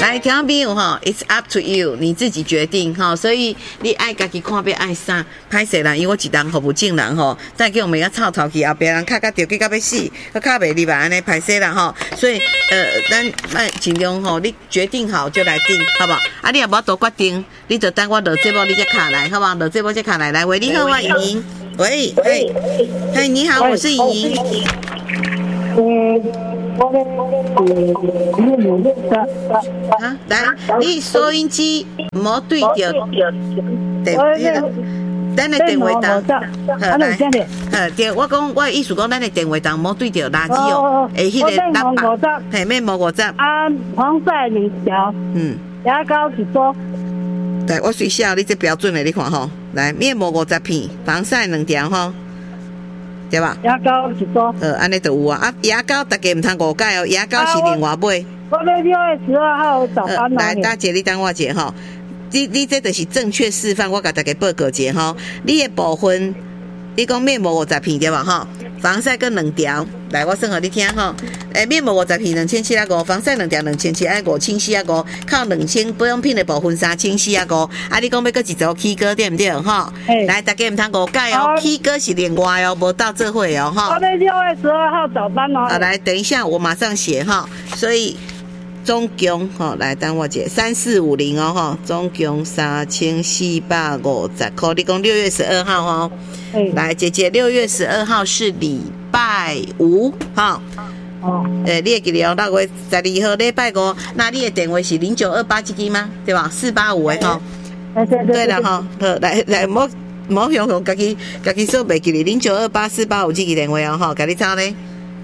来，听众朋友哈 ，It's up to you， 你自己决定哈。所以你爱家己看要爱啥，歹势啦，因为我一人服务证人吼，再叫我们要臭头去，后边人卡到叫要死，卡袂入来安尼歹势啦吼。所以咱尽量吼，你决定好就来定，好不好？啊，你也无多决定，你就等我落节目你再卡来，好不好？落节目再卡来，来，喂，你好，我莹莹，喂，嘿，你好，我是莹莹。啊，来，你收音机无对着咱的电话筒，来，对，我讲我的意思讲，咱的电话筒无对着垃圾哦，迄个喇叭，嘿，面膜50， 啊，防晒2条，牙膏1组。 对，我随写你这标准的，你看吼，来，面膜50片，防晒2条吼。对吧？ 牙膏1组。 安尼就有啊。啊，牙膏大家唔通误解哦，牙膏是另外买。 我在6月12号早班来，大姐，你等我一下吼。你这就是正确示范，我甲大家报告一下吼。你的部分，你讲面膜50片对吧？吼，防晒跟2条，来，我算互你听吼。面膜50片2750，防晒2条2750，清洗啊5，靠2000保养品的部分3045。啊，你讲要搁1组起哥对不对？吼，来，大家唔通误解哦，起哥是另外哦，无到这会哦，吼。 我在6月12号早班哦。 来，等一下，我马上写哈。所以总共哈，来等我姐3450哦哈，总共3450块。你讲6月12号哦。来，姐姐，6月12号是礼拜五哈。你会记得哦，6月12号礼拜五，那你的电话是0928这支吗？对吧？485的哈。对了哈，来，莫用家己说袂记哩，09284855这支电话哦哈，甲你抄咧。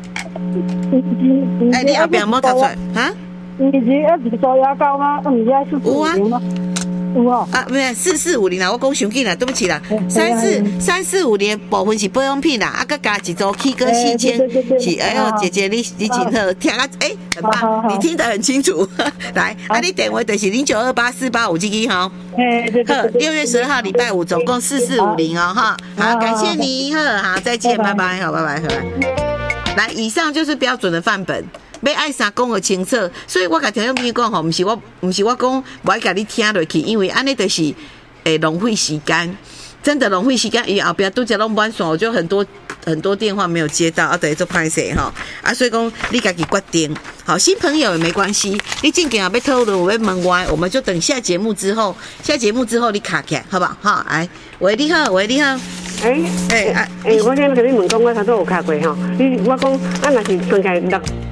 你后边莫读出来哈？ 你是1组牙膏吗？你家是4450吗？有哦。 啊，没有4450啦，我讲伤紧啦，对不起啦。3450的部分是保养品啦，啊，佮加1组起哥4000是。哎呦，姐姐你真好，听啊，很棒，你听得很清楚。来，啊，你电话就是09284855这支哈。好，6月12号礼拜五，总共4450哦哈。好，感谢你，好，再见，拜拜，好，拜拜，拜拜。来，以上就是标准的范本。要爱啥讲个清楚，所以我甲听众朋友讲吼，毋是我讲不爱甲你听落去，因为安尼就是会浪费时间，真的浪费时间。因为后边拄则拢满线，我就很多电话没有接到，啊，等于做歹势吼。啊，所以讲你家己决定，好，新朋友也没关系，你正经要透露我要问我，我们就等下节目之后你卡起来，好不好？哈，来，喂，你好，喂，你好。 我今甲你问讲，我头拄有卡过吼，我讲若是转开